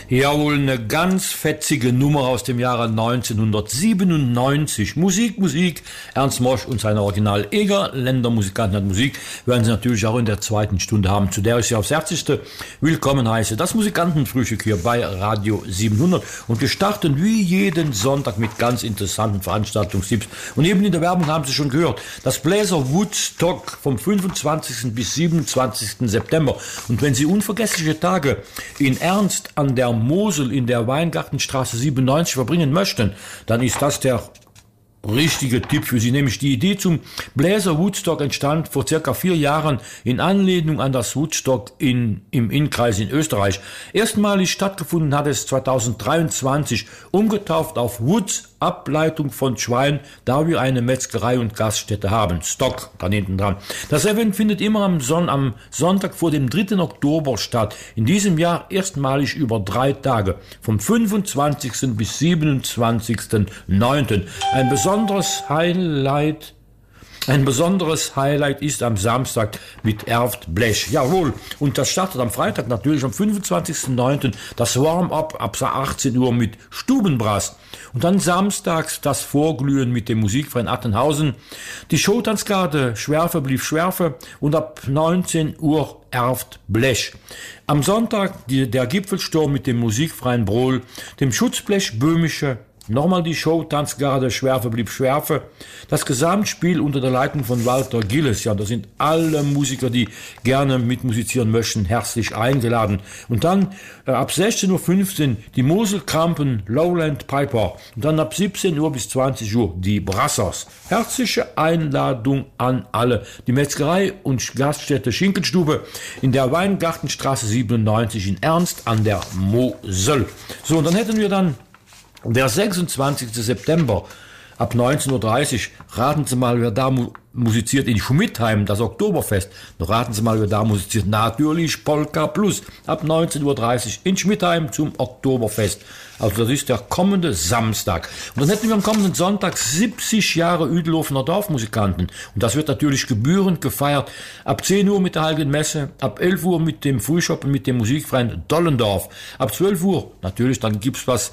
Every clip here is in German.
Jawohl, eine ganz fetzige Nummer aus dem Jahre 1997. Musik. Ernst Mosch und seine Original Egerländer Musikanten hat Musik, werden Sie natürlich auch in der zweiten Stunde haben, zu der ich Sie aufs Herzlichste willkommen heiße. Das Musikantenfrühstück hier bei Radio 700 und wir starten wie jeden Sonntag mit ganz interessanten Veranstaltungstipps. Und eben in der Werbung haben Sie schon gehört, das Bläser Woodstock vom 25. bis 27. September. Und wenn Sie unvergessliche Tage in Ernst an der Mosel in der Weingartenstraße 97 verbringen möchten, dann ist das der richtige Tipp für Sie, nämlich die Idee zum Bläser Woodstock entstand vor circa 4 Jahren in Anlehnung an das Woodstock im Innkreis in Österreich. Erstmalig stattgefunden hat es 2023, umgetauft auf Woods, Ableitung von Schwein, da wir eine Metzgerei und Gaststätte haben. Stock, da hinten dran. Das Event findet immer am Sonntag vor dem 3. Oktober statt. In diesem Jahr erstmalig über 3 Tage, vom 25. bis 27.09. Ein besonderes Highlight ist am Samstag mit Erft Blech. Jawohl. Und das startet am Freitag natürlich am 25.09. das Warm-up ab 18 Uhr mit Stubenbrass. Und dann samstags das Vorglühen mit dem Musikverein Attenhausen. Die Showtanzgarde Schwerfe blieb Schwerfe und ab 19 Uhr Erft Blech. Am Sonntag der Gipfelsturm mit dem Musikverein Brohl, dem Schutzblech Böhmische. Nochmal die Show Tanzgarde Schwerfe blieb Schwerfe. Das Gesamtspiel unter der Leitung von Walter Gilles. Ja, da sind alle Musiker, die gerne mitmusizieren möchten, herzlich eingeladen. Und dann ab 16.15 Uhr die Moselkrampen Lowland Piper. Und dann ab 17 Uhr bis 20 Uhr die Brassers. Herzliche Einladung an alle. Die Metzgerei und Gaststätte Schinkenstube in der Weingartenstraße 97 in Ernst an der Mosel. So, und dann hätten wir dann der 26. September ab 19.30 Uhr, raten Sie mal, wer da musiziert in Schmidtheim, das Oktoberfest. Raten Sie mal, wer da musiziert. Natürlich Polka Plus ab 19.30 Uhr in Schmidtheim zum Oktoberfest. Also das ist der kommende Samstag. Und dann hätten wir am kommenden Sonntag 70 Jahre Uedelhofener Dorfmusikanten. Und das wird natürlich gebührend gefeiert. Ab 10 Uhr mit der Heiligen Messe, ab 11 Uhr mit dem Frühschoppen mit dem Musikverein Dollendorf. Ab 12 Uhr, natürlich, dann gibt's was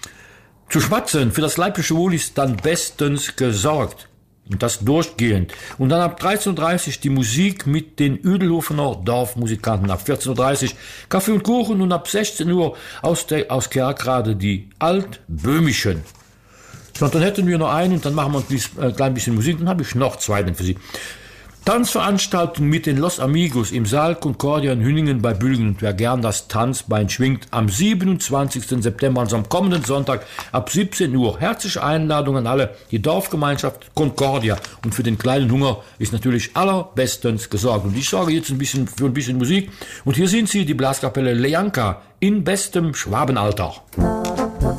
zu schwatzen. Für das leibliche Wohl ist dann bestens gesorgt. Und das durchgehend. Und dann ab 13.30 Uhr die Musik mit den Uedelhofener Dorfmusikanten. Ab 14.30 Uhr Kaffee und Kuchen und ab 16 Uhr aus Kerkrade die Altböhmischen. So, und dann hätten wir noch einen und dann machen wir ein klein bisschen Musik. Dann habe ich noch 2 für Sie. Tanzveranstaltung mit den Los Amigos im Saal Concordia in Hünningen bei Bülgen. Und wer gern das Tanzbein schwingt, am 27. September, also am kommenden Sonntag, ab 17 Uhr. Herzliche Einladung an alle, die Dorfgemeinschaft Concordia. Und für den kleinen Hunger ist natürlich allerbestens gesorgt. Und ich sorge jetzt für ein bisschen Musik. Und hier sind sie, die Blaskapelle Lejanka in bestem Schwabenalter.